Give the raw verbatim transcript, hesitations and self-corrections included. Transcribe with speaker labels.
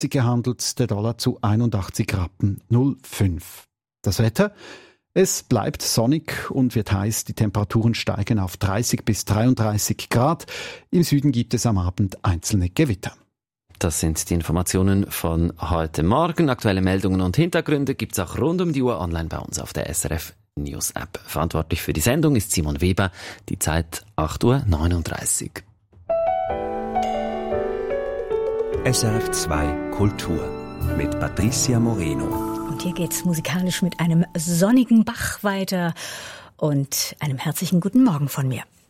Speaker 1: gehandelt, der Dollar zu einundachtzig Rappen null Komma fünf. Das Wetter? Es bleibt sonnig und wird heiß. Die Temperaturen steigen auf dreißig bis dreiunddreißig Grad. Im Süden gibt es am Abend einzelne Gewitter.
Speaker 2: Das sind die Informationen von heute Morgen. Aktuelle Meldungen und Hintergründe gibt's auch rund um die Uhr online bei uns auf der S R F News App. Verantwortlich für die Sendung ist Simon Weber. Die Zeit acht Uhr neununddreißig.
Speaker 3: S R F zwei Kultur mit Patricia Moreno.
Speaker 4: Und hier geht's musikalisch mit einem sonnigen Bach weiter und einem herzlichen guten Morgen von mir.